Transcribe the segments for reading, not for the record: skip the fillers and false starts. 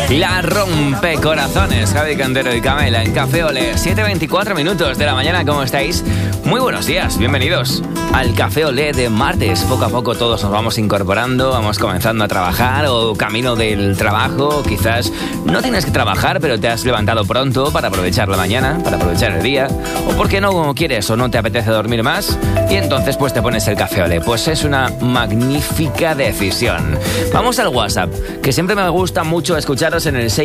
La rompecorazones, Javi Cantero y Camela en Café Olé. 7:24 minutos de la mañana, ¿cómo estáis? Muy buenos días, bienvenidos al Café Olé de martes. Poco a poco todos nos vamos incorporando, vamos comenzando a trabajar o camino del trabajo. Quizás no tienes que trabajar, pero te has levantado pronto para aprovechar la mañana, para aprovechar el día. O porque no quieres o no te apetece dormir más y entonces pues te pones el Café Olé. Pues es una magnífica decisión. Vamos al WhatsApp, que siempre me gusta mucho escucharos en el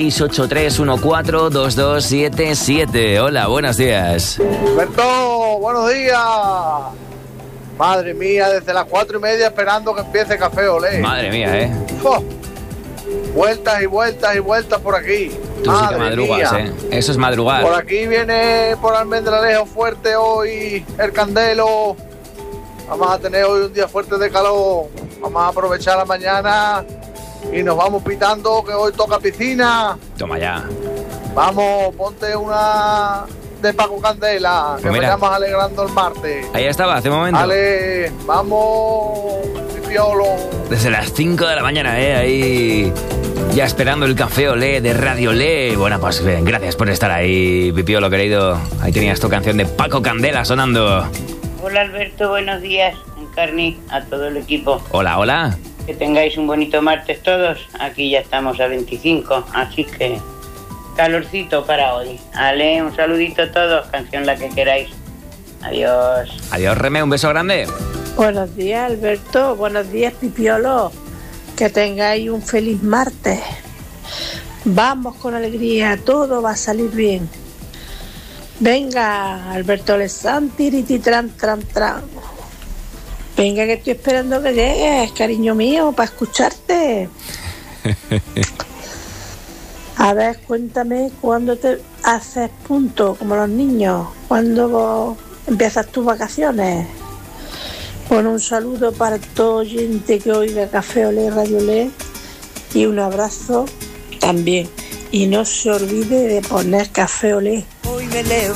683142277. Hola, buenos días. Alberto, buenos días. Madre mía, desde las 4:30 esperando que empiece Café Olé. Madre mía, Oh, vueltas y vueltas y vueltas por aquí. Tú sí que madrugas, Eso es madrugar. Por aquí viene por Almendralejo fuerte hoy el Candelo. Vamos a tener hoy un día fuerte de calor. Vamos a aprovechar la mañana y nos vamos pitando, que hoy toca piscina. Toma ya. Vamos, ponte una de Paco Candela, pues que vayamos alegrando el martes. Ahí estaba, hace un momento. Vale, vamos, Pipiolo. Desde las 5 de la mañana, ahí ya esperando el Café Olé de Radio Olé. Bueno, pues bien, gracias por estar ahí, Pipiolo querido. Ahí tenías tu canción de Paco Candela sonando. Hola Alberto, buenos días. Encarni a todo el equipo. Hola, hola. Que tengáis un bonito martes todos. Aquí ya estamos a 25, así que calorcito para hoy. Ale, un saludito a todos, canción la que queráis. Adiós. Adiós, Remé, un beso grande. Buenos días, Alberto. Buenos días, Pipiolo. Que tengáis un feliz martes. Vamos con alegría, todo va a salir bien. Venga, Alberto Alessandri, tran, tran, tran. Venga, que estoy esperando que llegues, cariño mío, para escucharte. A ver, cuéntame, ¿cuándo te haces punto, como los niños? ¿Cuándo empiezas tus vacaciones? Bueno, un saludo para todo oyente que oiga Café Olé, Radio Olé, y un abrazo también. Y no se olvide de poner Café Olé. Hoy me leo.